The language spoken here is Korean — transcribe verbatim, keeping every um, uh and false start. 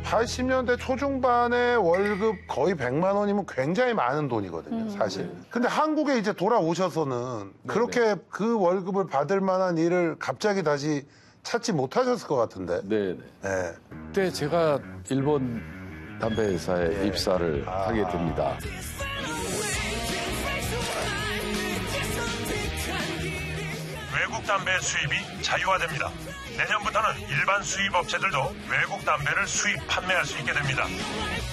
팔십 년대 초중반에 월급 거의 백만 원이면 굉장히 많은 돈이거든요, 사실. 근데 한국에 이제 돌아오셔서는 그렇게 그 월급을 받을 만한 일을 갑자기 다시 찾지 못하셨을 것 같은데. 네네. 네. 그때 제가 일본 담배 회사에 네. 입사를 아. 하게 됩니다. 외국 담배 수입이 자유화됩니다. 내년부터는 일반 수입 업체들도 외국 담배를 수입 판매할 수 있게 됩니다.